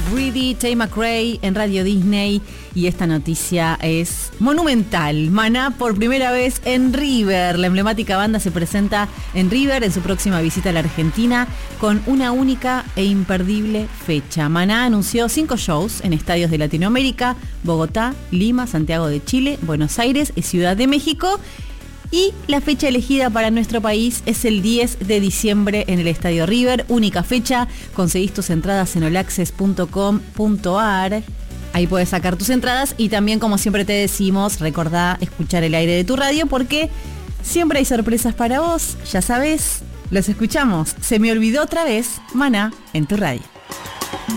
Reedy, Tay McRae en Radio Disney, y esta noticia es monumental. Maná por primera vez en River. La emblemática banda se presenta en River en su próxima visita a la Argentina con una única e imperdible fecha. Maná anunció 5 shows en estadios de Latinoamérica: Bogotá, Lima, Santiago de Chile, Buenos Aires y Ciudad de México. Y la fecha elegida para nuestro país es el 10 de diciembre en el Estadio River. Única fecha. Conseguís tus entradas en olaccess.com.ar. Ahí puedes sacar tus entradas y también, como siempre te decimos, recordá escuchar el aire de tu radio porque siempre hay sorpresas para vos. Ya sabés, los escuchamos. Se me olvidó otra vez, Maná en tu radio.